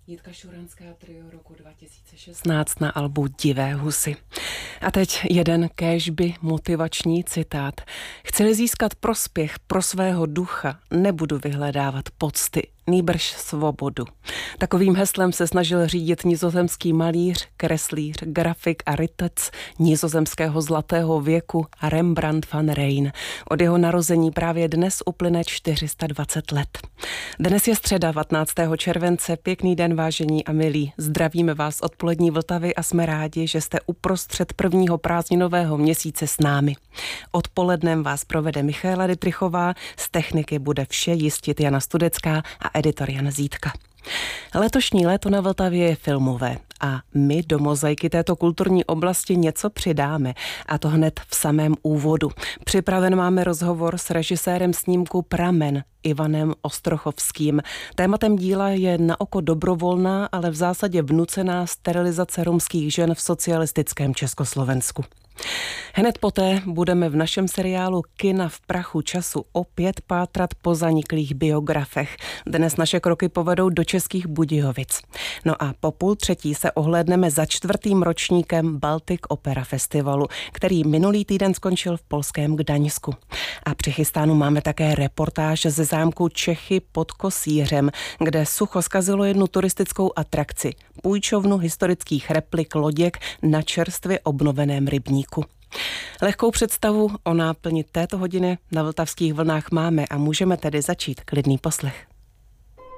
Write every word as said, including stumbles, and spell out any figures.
Jitka Šuranská trio roku dva tisíce šestnáct na albu Divé husy. A teď jeden kéžby motivační citát. Chci-li získat prospěch pro svého ducha, nebudu vyhledávat pocty, nýbrž svobodu. Takovým heslem se snažil řídit nizozemský malíř, kreslíř, grafik a rytec nizozemského zlatého věku Rembrandt van Rijn. Od jeho narození právě dnes uplyne čtyři sta dvacet let. Dnes je středa patnáctého července. Pěkný den, vážení a milí. Zdravíme vás od polední Vltavy a jsme rádi, že jste uprostřed prvního prázdninového měsíce s námi. Odpolednem vás provede Michaela Dytrichová, z techniky bude vše jistit Jana Studecká a editor Jan Zítka. Letošní léto na Vltavě je filmové a my do mozaiky této kulturní oblasti něco přidáme, a to hned v samém úvodu. Připraven máme rozhovor s režisérem snímku Pramen Ivanem Ostrochovským. Tématem díla je na oko dobrovolná, ale v zásadě vnucená sterilizace romských žen v socialistickém Československu. Hned poté budeme v našem seriálu Kina v prachu času opět pátrat po zaniklých biografech. Dnes naše kroky povedou do Českých Budějovic. No a po půl třetí se ohlédneme za čtvrtým ročníkem Baltic Opera Festivalu, který minulý týden skončil v polském Gdaňsku. A při chystánu máme také reportáž ze zámku Čechy pod Kosířem, kde sucho zkazilo jednu turistickou atrakci, půjčovnu historických replik loděk na čerstvě obnoveném rybníku. Lehkou představu o náplni této hodiny na vltavských vlnách máme a můžeme tedy začít klidný poslech.